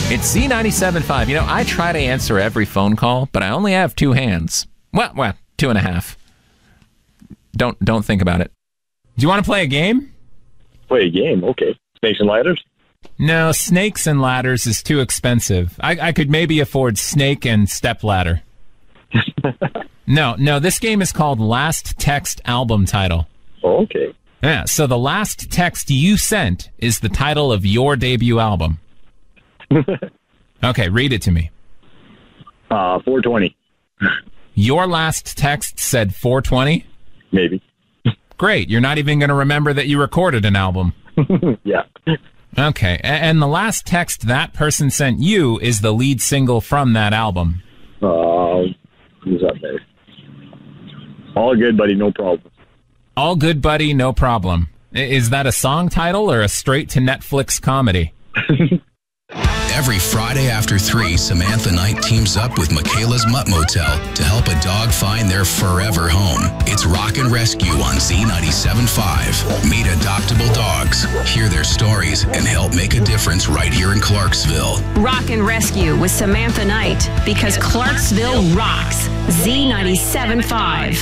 It's Z97.5. You know, I try to answer every phone call, but I only have two hands. Well, 2.5. Don't think about it. Do you want to play a game? Play a game? Okay. Snakes and ladders? No, snakes and ladders is too expensive. I could maybe afford snake and step ladder. No, this game is called Last Text Album Title. Oh, okay. Yeah, so the last text you sent is the title of your debut album. Okay, read it to me. 420. Your last text said 420? Maybe. Great, you're not even going to remember that you recorded an album. Yeah. Okay, and the last text that person sent you is the lead single from that album. Who's up there? All good, buddy, no problem. All good, buddy, no problem. Is that a song title or a straight-to-Netflix comedy? Every Friday after 3, Samantha Knight teams up with Michaela's Mutt Motel to help a dog find their forever home. It's Rock and Rescue on Z97.5. Meet adoptable dogs, hear their stories, and help make a difference right here in Clarksville. Rock and Rescue with Samantha Knight, because Clarksville rocks. Z97.5.